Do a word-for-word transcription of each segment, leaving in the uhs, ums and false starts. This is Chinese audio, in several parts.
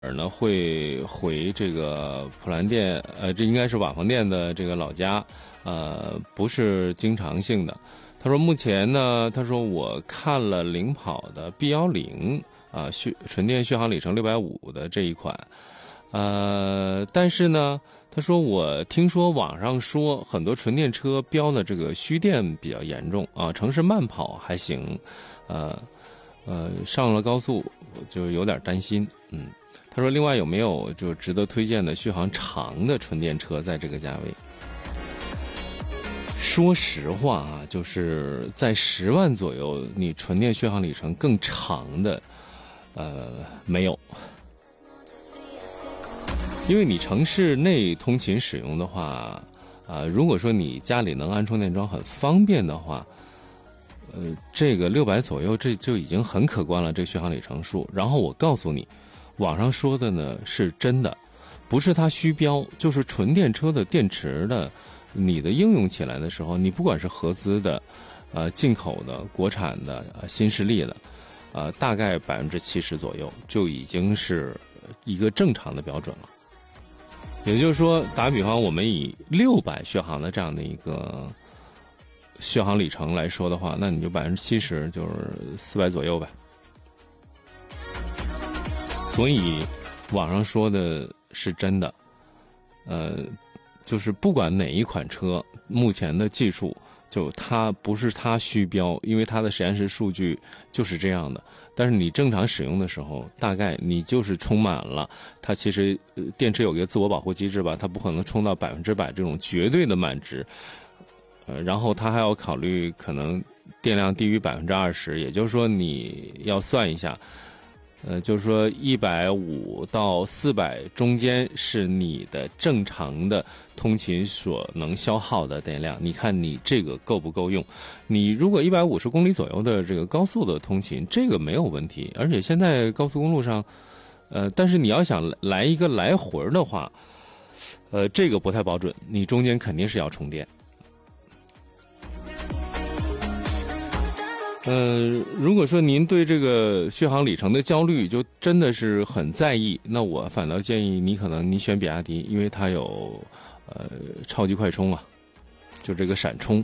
尔呢会回这个普兰店，呃，这应该是瓦房店的这个老家，呃，不是经常性的。他说目前呢，他说我看了领跑的 B 一零啊，续纯电续航里程六百五的这一款，呃，但是呢，他说我听说网上说很多纯电车标的这个虚电比较严重啊，城市慢跑还行，呃呃，上了高速就有点担心，嗯。他说：“另外有没有就值得推荐的续航长的纯电车在这个价位？”说实话啊，就是在十万左右，你纯电续航里程更长的，呃，没有。因为你城市内通勤使用的话，啊、呃，如果说你家里能安充电桩很方便的话，呃，这个六百左右这就已经很可观了，这个续航里程数。然后我告诉你。网上说的呢是真的，不是它虚标，就是纯电车的电池的，你的应用起来的时候，你不管是合资的、呃进口的、国产的、呃新势力的，呃大概百分之七十左右就已经是一个正常的标准了。也就是说，打比方，我们以六百续航的这样的一个续航里程来说的话，那你就百分之七十就是四百左右呗。所以，网上说的是真的，呃，就是不管哪一款车，目前的技术就它不是它虚标，因为它的实验室数据就是这样的。但是你正常使用的时候，大概你就是充满了，它其实、呃、电池有一个自我保护机制吧，它不可能充到百分之百这种绝对的满值，呃，然后它还要考虑可能电量低于百分之二十，也就是说你要算一下。呃，就是说一百五到四百中间是你的正常的通勤所能消耗的电量，你看你这个够不够用？你如果一百五十公里左右的这个高速的通勤，这个没有问题，而且现在高速公路上，呃，但是你要想来一个来回的话，呃，这个不太保准，你中间肯定是要充电。呃，如果说您对这个续航里程的焦虑就真的是很在意，那我反倒建议你可能你选比亚迪，因为它有呃超级快充啊，就这个闪充。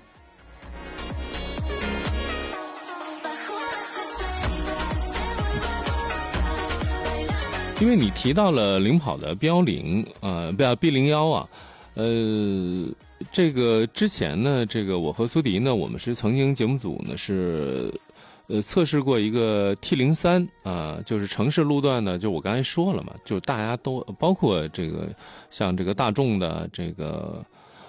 因为你提到了领跑的 B 一零，呃，不 B 零一啊，呃。这个之前呢，这个我和苏迪呢，我们是曾经节目组呢是，呃，测试过一个 T 零三啊，就是城市路段呢，就我刚才说了嘛，就大家都包括这个像这个大众的这个，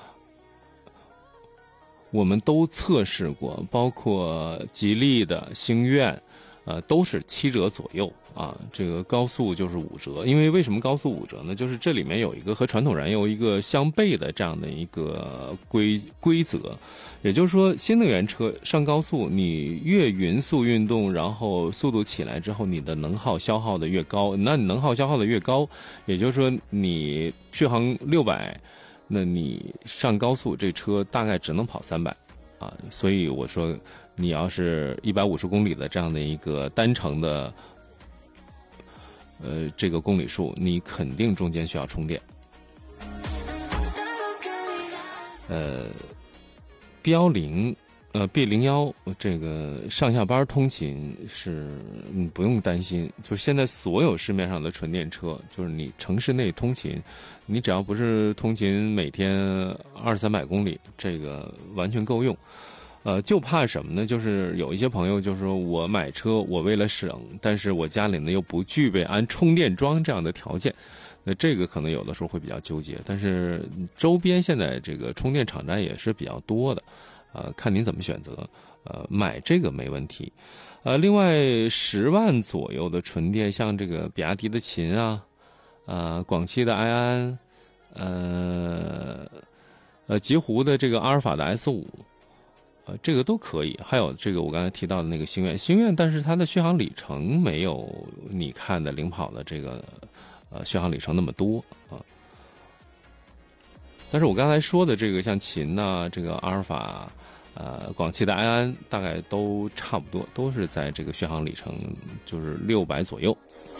我们都测试过，包括吉利的星愿，呃，都是七折左右啊。这个高速就是五折，因为为什么高速五折呢？就是这里面有一个和传统燃油一个相悖的这样的一个规规则，也就是说，新能源车上高速，你越匀速运动，然后速度起来之后，你的能耗消耗的越高，那你能耗消耗的越高，也就是说，你续航六百，那你上高速这车大概只能跑三百。啊，所以我说，你要是一百五十公里的这样的一个单程的，呃，这个公里数，你肯定中间需要充电。呃 ，B 一零，呃 B 零一这个上下班通勤是你不用担心，就现在所有市面上的纯电车，就是你城市内通勤，你只要不是通勤每天二三百公里，这个完全够用。呃，就怕什么呢？就是有一些朋友就说我买车，我为了省，但是我家里呢又不具备安充电桩这样的条件，那这个可能有的时候会比较纠结。但是周边现在这个充电场站也是比较多的，呃，看您怎么选择。呃，买这个没问题。呃，另外十万左右的纯电，像这个比亚迪的秦啊，呃，广汽的埃安，呃，呃，极狐的这个阿尔法的 S 五。呃，这个都可以，还有这个我刚才提到的那个星愿，星愿，但是它的续航里程没有你看的领跑的这个呃续航里程那么多啊。但是我刚才说的这个像秦呐、这个阿尔法、呃广汽的埃安，大概都差不多，都是在这个续航里程就是六百左右。